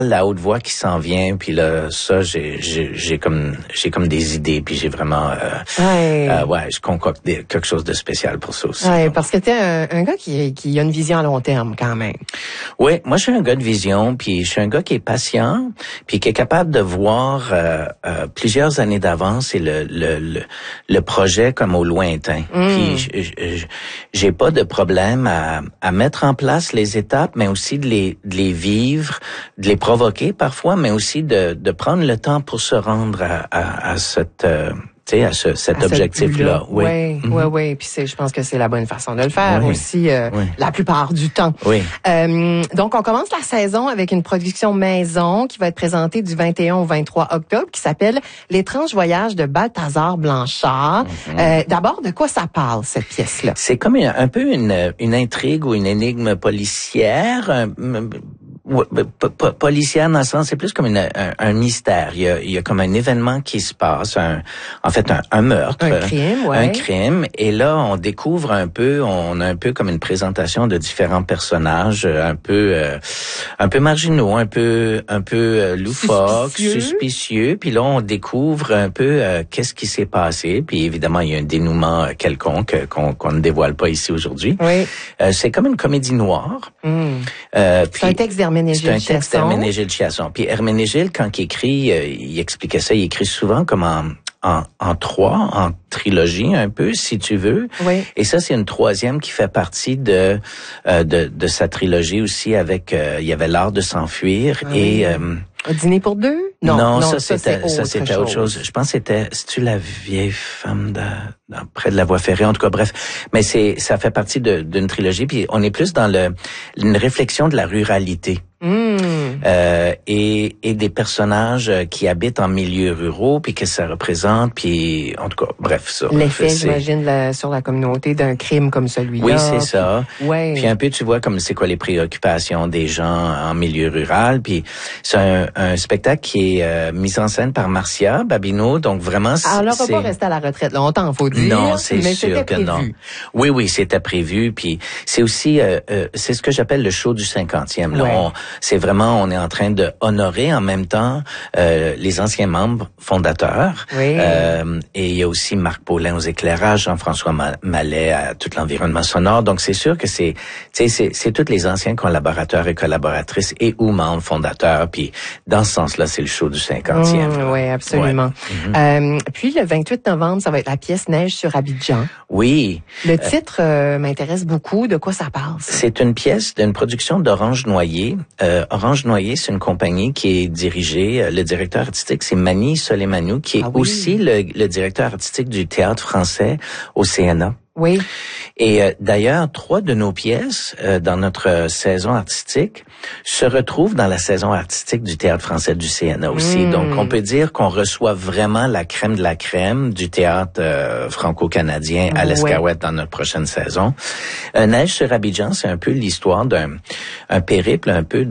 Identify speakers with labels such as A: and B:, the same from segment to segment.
A: la haute voix qui s'en vient, puis là, ça, j'ai comme des idées, puis j'ai vraiment, je concocte quelque chose de spécial pour ça aussi.
B: Ouais, parce que t'es un gars qui a une vision à long terme, quand même.
A: Oui, moi, je suis un gars de vision, puis je suis un gars qui est patient, puis qui est capable de voir plusieurs années d'avance et le projet comme au lointain. Puis j'ai pas de problème à mettre en place les étapes, mais aussi de les vivre, de les provoquer parfois, mais aussi de prendre le temps pour se rendre à cet objectif-là.
B: Oui. Puis je pense que c'est la bonne façon de le faire aussi, la plupart du temps.
A: Oui.
B: Donc, on commence la saison avec une production maison qui va être présentée du 21 au 23 octobre, qui s'appelle L'étrange voyage de Balthazar Blanchard. D'abord, de quoi ça parle, cette pièce-là?
A: C'est comme un peu une intrigue ou une énigme policière, policière dans le sens, c'est plus comme un mystère. Il y a comme un événement qui se passe, un meurtre. Un crime. Et là, on découvre on a un peu comme une présentation de différents personnages, un peu marginaux, un peu loufoques, suspicieux. Puis là, on découvre un peu qu'est-ce qui s'est passé. Puis évidemment, il y a un dénouement quelconque qu'on ne dévoile pas ici aujourd'hui.
B: Oui.
A: C'est comme une comédie noire.
B: C'est un texte d'Herménégilde Chiasson.
A: C'est un texte d'Herménégilde Chiasson. Puis Herménégilde, quand il écrit, il expliquait ça, il écrit souvent comme en trilogie un peu, si tu veux.
B: Oui.
A: Et ça, c'est une troisième qui fait partie de sa trilogie aussi avec, il y avait L'art de s'enfuir et...
B: Un dîner pour deux?
A: Non, ça c'était autre chose. Je pense que c'est-tu La vieille femme près de la voie ferrée, en tout cas, bref. Mais ça fait partie d'une trilogie, puis on est plus dans une réflexion de la ruralité. Et des personnages qui habitent en milieux ruraux, puis que ça représente, puis en tout cas, bref, ça.
B: L'effet, j'imagine, sur la communauté d'un crime comme celui-là.
A: Oui, c'est ça.
B: Ouais.
A: Puis un peu, tu vois, comme c'est quoi les préoccupations des gens en milieu rural, puis c'est un spectacle qui est mis en scène par Marcia Babineau, donc vraiment,
B: alors, on va pas rester à la retraite longtemps, faut dire.
A: Non, c'est sûr que non. Oui, c'était prévu, puis c'est aussi, c'est ce que j'appelle le show du 50e. Là, on est en train de honorer en même temps les anciens membres fondateurs.
B: Oui.
A: Et il y a aussi Marc Paulin aux éclairages, Jean-François Mallet à tout l'environnement sonore. Donc c'est sûr que c'est tous les anciens collaborateurs et collaboratrices et ou membres fondateurs. Puis dans ce sens-là, c'est le show du 50e.
B: Oui, absolument. Ouais. Puis le 28 novembre, ça va être la pièce Neige sur Abidjan.
A: Oui.
B: Le titre m'intéresse beaucoup. De quoi ça parle?
A: C'est une pièce d'une production d'Orange Noyer. Orange Noyer, c'est une compagnie qui est dirigée, le directeur artistique, c'est Mani Soleimanou, qui est aussi le directeur artistique du théâtre français au CNA.
B: Oui.
A: Et d'ailleurs, 3 de nos pièces dans notre saison artistique se retrouvent dans la saison artistique du théâtre français du CNA aussi. Donc, on peut dire qu'on reçoit vraiment la crème de la crème du théâtre franco-canadien à l'Escaouette dans notre prochaine saison. Neige sur Abidjan, c'est un peu l'histoire d'un périple un peu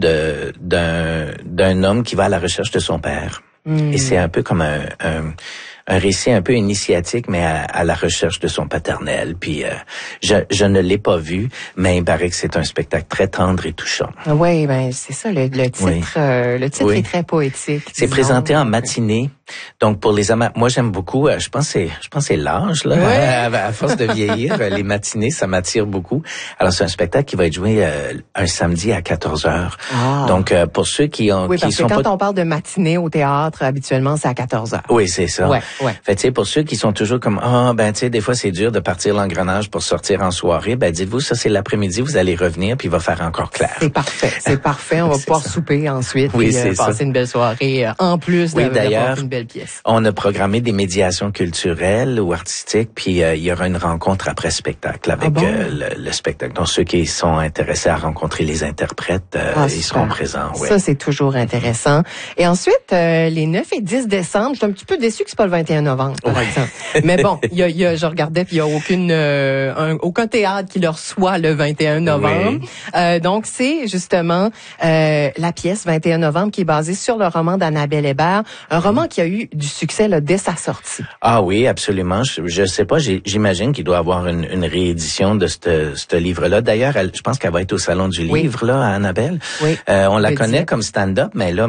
A: d'un homme qui va à la recherche de son père. Et c'est un peu comme un récit un peu initiatique, mais à la recherche de son paternel. Puis je ne l'ai pas vu, mais il paraît que c'est un spectacle très tendre et touchant.
B: Oui, ben c'est ça, le titre. Le titre est très poétique.
A: C'est présenté en matinée. Donc pour les amateurs, moi j'aime beaucoup. Je pense que c'est l'âge là. Ouais. À force de vieillir, les matinées ça m'attire beaucoup. Alors c'est un spectacle qui va être joué un samedi à 14h. Donc pour ceux qui ont,
B: parce que quand on parle de matinée au théâtre, habituellement c'est à 14h.
A: Oui, c'est ça.
B: Ouais.
A: Fait tu sais, pour ceux qui sont toujours comme tu sais, des fois c'est dur de partir l'engrenage pour sortir en soirée, dites-vous ça c'est l'après-midi, vous allez revenir puis il va faire encore clair.
B: C'est parfait, on va pouvoir souper ensuite et passer une belle soirée en plus d'avoir une belle pièce.
A: On a programmé des médiations culturelles ou artistiques puis il y aura une rencontre après spectacle avec le spectacle. Donc ceux qui sont intéressés à rencontrer les interprètes, ils seront présents.
B: Ça c'est toujours intéressant. Et ensuite les 9 et 10 décembre, je suis un petit peu déçue que c'est pas le 21 novembre, par exemple. Mais bon, je regardais puis il y a aucun théâtre qui le reçoit le 21 novembre. Oui. Donc c'est justement la pièce 21 novembre qui est basée sur le roman d'Annabelle Hébert, un roman qui a eu du succès là, dès sa sortie.
A: Ah oui, absolument. Je sais pas, j'imagine qu'il doit avoir une réédition de ce livre-là. D'ailleurs, je pense qu'elle va être au Salon du Livre, là, à Annabelle.
B: Oui.
A: On la connaît comme stand-up, mais là,